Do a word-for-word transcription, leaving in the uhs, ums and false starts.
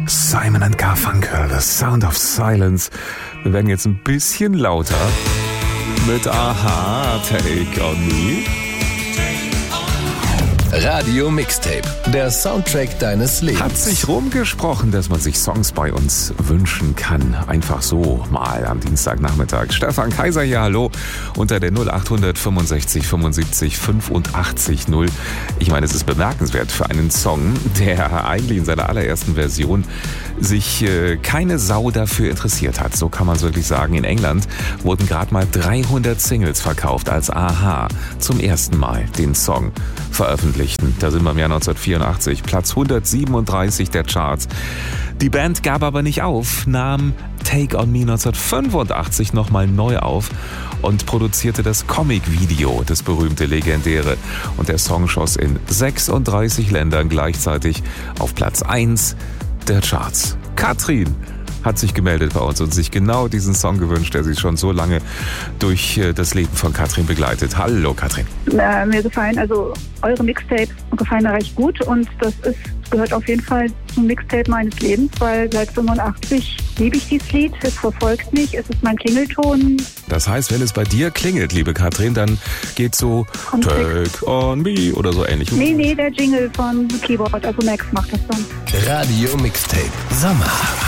Simon and Garfunkel, The Sound of Silence. Wir werden jetzt ein bisschen lauter mit Aha, Take on Me. Radio Mixtape, der Soundtrack deines Lebens. Hat sich rumgesprochen, dass man sich Songs bei uns wünschen kann. Einfach so mal am Dienstagnachmittag. Stefan Kaiser hier, hallo, unter der null acht fünfundsechzig fünfundsiebzig fünfundachtzig null. Ich meine, es ist bemerkenswert für einen Song, der eigentlich in seiner allerersten Version sich äh, keine Sau dafür interessiert hat. So kann man es wirklich sagen. In England wurden gerade mal dreihundert Singles verkauft, als Aha zum ersten Mal den Song veröffentlichten. Da sind wir im Jahr neunzehnhundertvierundachtzig, Platz hundertsiebenunddreißig der Charts. Die Band gab aber nicht auf, nahm Take on Me neunzehnhundertfünfundachtzig nochmal neu auf und produzierte das Comic-Video, das berühmte, legendäre. Und der Song schoss in sechsunddreißig Ländern gleichzeitig auf Platz eins der Charts. Katrin hat sich gemeldet bei uns und sich genau diesen Song gewünscht, der sich schon so lange durch das Leben von Katrin begleitet. Hallo Katrin. Äh, mir gefallen, also eure Mixtapes gefallen mir recht gut und das ist, gehört auf jeden Fall zum Mixtape meines Lebens, weil seit fünfundachtzig liebe ich dieses Lied, es verfolgt mich, es ist mein Klingelton. Das heißt, wenn es bei dir klingelt, liebe Katrin, dann geht so Kommt Take on Me oder so ähnlich. Nee, nee, der Jingle von Keyboard, also Max macht das dann. Radio Mixtape Sommer.